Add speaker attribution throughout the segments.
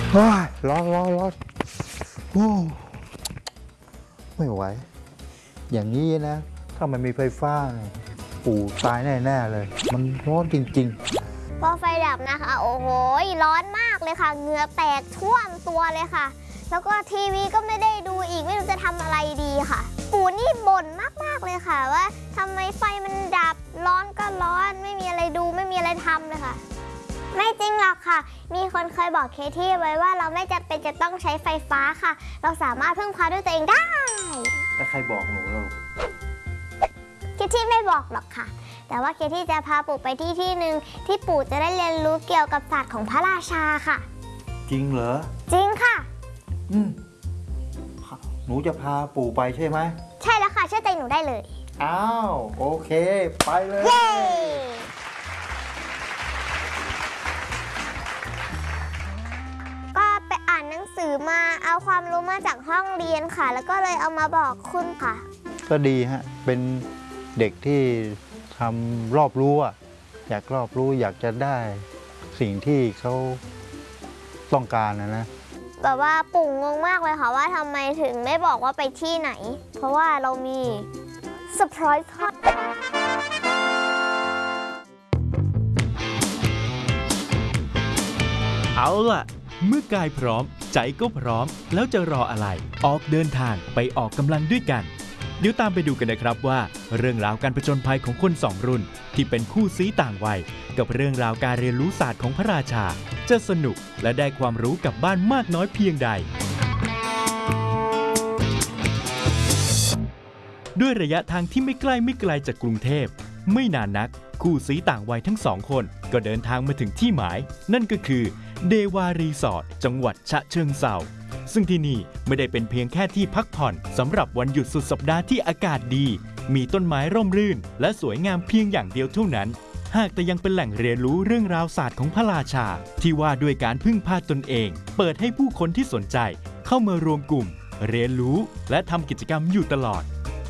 Speaker 1: ร้อนโอ้ไม่ไหวอย่างนี้นะถ้ามันมีไฟฟ้าปู่ตายแน่ๆเลยมันร้อนจริง
Speaker 2: พอไฟดับนะคะโอ้โหร้อนมากเลยค่ะเหงื่อแตกท่วมตัวเลยค่ะแล้วก็ทีวีก็ไม่ได้ดูอีกไม่รู้จะทำอะไรดีค่ะปู่นี่บ่นมากๆเลยค่ะว่าทำไมไฟมันดับร้อนก็ร้อนไม่มีอะไรดูไม่มีอะไรทำเลยค่ะไม่จริงหรอกค่ะมีคนเคยบอกเคที่ไว้ว่าเราไม่จำเป็นจะต้องใช้ไฟฟ้าค่ะเราสามารถพึ่งพาด้วยตัวเองได้
Speaker 1: แต่ใครบอกหนูเรา
Speaker 2: เคที่ไม่บอกหรอกค่ะแต่ว่าเคที่จะพาปู่ไปที่หนึ่งที่ปู่จะได้เรียนรู้เกี่ยวกับศาสตร์ของพระราชาค่ะ
Speaker 1: จริงเหรอ
Speaker 2: จริงค่ะ
Speaker 1: หนูจะพาปู่ไปใช่ไหม
Speaker 2: ใช่แล้วค่ะเชื่อใจหนูได้เลย
Speaker 1: อ้าวโอเคไปเลย
Speaker 2: เย้ก็ไปอ่านหนังสือมาเอาความรู้มาจากห้องเรียนค่ะแล้วก็เลยเอามาบอกคุณค่ะ
Speaker 1: ก็ดีฮะเป็นเด็กที่ทำรอบรู้อยากรอบรู้อยากจะได้สิ่งที่เขาต้องการนะ
Speaker 2: แบบว่าปู่งงมากเลยค่ะว่าทำไมถึงไม่บอกว่าไปที่ไหนเพราะว่าเรามีเซอร์ไพรส์ค่ะ
Speaker 3: เอาล่ะเมื่อกายพร้อมใจก็พร้อมแล้วจะรออะไรออกเดินทางไปออกกำลังด้วยกันเดี๋ยวตามไปดูกันนะครับว่าเรื่องราวการผจญภัยของคนสองรุ่นที่เป็นคู่ซี้ต่างวัยกับเรื่องราวการเรียนรู้ศาสตร์ของพระราชาจะสนุกและได้ความรู้กลับบ้านมากน้อยเพียงใดด้วยระยะทางที่ไม่ใกล้จากกรุงเทพไม่นานนักคู่ซี้ต่างวัยทั้งสองคนก็เดินทางมาถึงที่หมายนั่นก็คือเดวารีสอร์ทจังหวัดฉะเชิงเทราซึ่งที่นี่ไม่ได้เป็นเพียงแค่ที่พักผ่อนสำหรับวันหยุดสุดสัปดาห์ที่อากาศดีมีต้นไม้ร่มรื่นและสวยงามเพียงอย่างเดียวเท่านั้นหากแต่ยังเป็นแหล่งเรียนรู้เรื่องราวศาสตร์ของพระราชาที่ว่าด้วยการพึ่งพาตนเองเปิดให้ผู้คนที่สนใจเข้ามารวมกลุ่มเรียนรู้และทำกิจกรรมอยู่ตลอด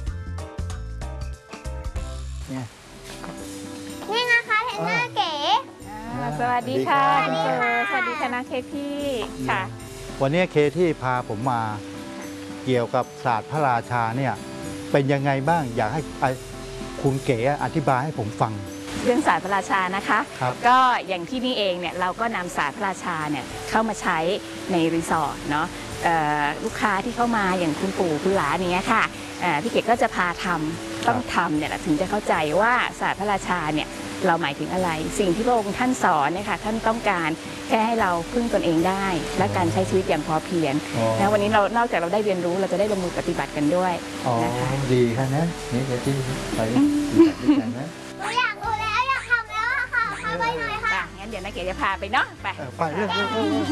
Speaker 2: นี่นะคะเทรนเนอร์เก๋
Speaker 4: สวัสดีค่ะคุณโจสวัสดีค่ะน้องเคที่ค่ะ
Speaker 1: วันนี้เคที่พาผมมาเกี่ยวกับศาสตร์พระราชาเนี่ยเป็นยังไงบ้างอยากให้คุณเก๋อธิบายให้ผมฟัง
Speaker 4: เรื่องศาสตร์พระราชานะคะก็อย่างที่นี่เองเนี่ยเราก็นำศาสตร์พระราชาเนี่ยเข้ามาใช้ในรีสอร์ทเนาะลูกค้าที่เข้ามาอย่างคุณปู่คุณหลานอย่างเงี้ยค่ะพี่เก๋ก็จะพาทำต้องทำเนี่ยถึงจะเข้าใจว่าศาสตร์พระราชาเนี่ยเราหมายถึงอะไรสิ่งที่พระองค์ท่านสอนเนี่ยค่ะท่านต้องการแค่ให้เราพึ่งตนเองได้และการใช้ชีวิตอย่างพอเพียงนะวันนี้เรานอกจากเราได้เรียนรู้เราจะได้ลงมือปฏิบัติกันด้วยนะคะ
Speaker 1: ดีค่ะนะนี่เคที่ไปนะ
Speaker 2: อยากดูแล้วอยากทำแล้วค่ะพาไปหน่อยค่ะ
Speaker 4: งั้นเดี๋ยวน้าเก๋จะพาไปเนาะไป
Speaker 1: เรื่อง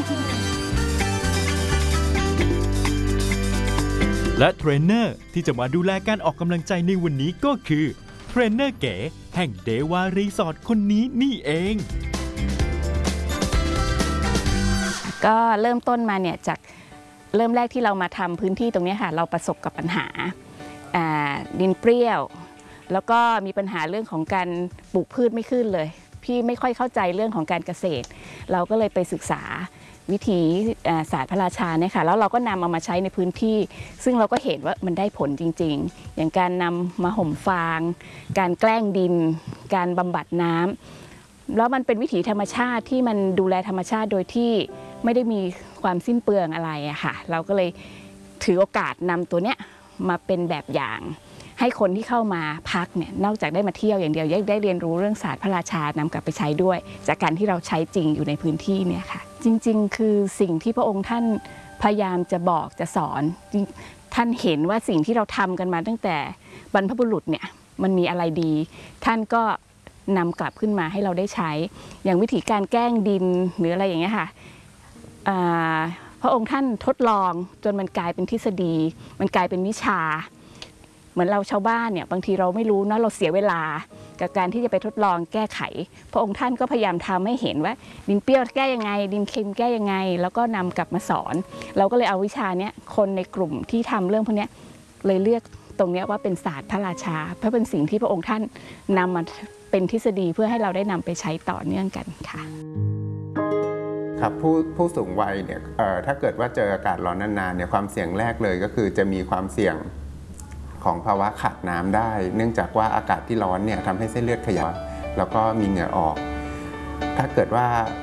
Speaker 3: และเทรนเนอร์ที่จะมาดูแลการออกกำลังใจในวันนี้ก็คือเทรนเนอร์เก๋แห่งเดวารีสอร์ทคนนี้นี่เอง
Speaker 4: ก็เริ่มต้นมาเนี่ยจากเริ่มแรกที่เรามาทำพื้นที่ตรงนี้ค่ะเราประสบกับปัญหาดินเปรี้ยวแล้วก็มีปัญหาเรื่องของการปลูกพืชไม่ขึ้นเลยพี่ไม่ค่อยเข้าใจเรื่องของการเกษตรเราก็เลยไปศึกษาวิธีศาสตร์พระราชาเนี่ยค่ะแล้วเราก็นำเอามาใช้ในพื้นที่ซึ่งเราก็เห็นว่ามันได้ผลจริงๆอย่างการนำมาห่มฟางการแกล้งดินการบำบัดน้ำแล้วมันเป็นวิถีธรรมชาติที่มันดูแลธรรมชาติโดยที่ไม่ได้มีความสิ้นเปลืองอะไรอะค่ะเราก็เลยถือโอกาสนำตัวเนี้ยมาเป็นแบบอย่างให้คนที่เข้ามาพักเนี่ยนอกจากได้มาเที่ยวอย่างเดียวยังได้เรียนรู้เรื่องศาสตร์พระราชานำกลับไปใช้ด้วยจากการที่เราใช้จริงอยู่ในพื้นที่เนี่ยค่ะจริงๆคือสิ่งที่พระองค์ท่านพยายามจะบอกจะสอนท่านเห็นว่าสิ่งที่เราทำกันมาตั้งแต่บรรพบุรุษเนี่ยมันมีอะไรดีท่านก็นำกลับขึ้นมาให้เราได้ใช้อย่างวิธีการแกล้งดินหรืออะไรอย่างเงี้ยค่ะพระองค์ท่านทดลองจนมันกลายเป็นทฤษฎีมันกลายเป็นวิชาเหมือนเราชาวบ้านเนี่ยบางทีเราไม่รู้นะเราเสียเวลากับการที่จะไปทดลองแก้ไขพระองค์ท่านก็พยายามทำให้เห็นว่าดินเปรี้ยวแก้ยังไงดินเค็มแก้ยังไงแล้วก็นำกลับมาสอนเราก็เลยเอาวิชาเนี้ยคนในกลุ่มที่ทำเรื่องพวกนี้เลยเรียกตรงนี้ว่าเป็นศาสตร์พระราชาเพราะเป็นสิ่งที่พระองค์ท่านนำมาเป็นทฤษฎีเพื่อให้เราได้นำไปใช้ต่อเนื่องกันค่ะ
Speaker 5: ครับผู้สูงวัยเนี่ยถ้าเกิดว่าเจออากาศร้อนนานๆเนี่ยความเสี่ยงแรกเลยก็คือจะมีความเสี่ยงของภาวะขาดน้ำได้ เนื่องจากว่าอากาศที่ร้อนเนี่ยทำให้เส้นเลือดขยายแล้วก็มีเหงื่อออกถ้าเกิดว่า